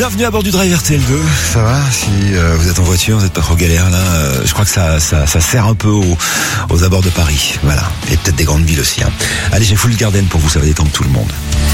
Bienvenue à bord du Drive RTL2. Ça va? Si vous êtes en voiture, vous n'êtes pas trop galère là. Je crois que ça sert un peu aux abords de Paris. Voilà. Et peut-être des grandes villes aussi. Allez, j'ai Full Garden pour vous, ça va détendre tout le monde.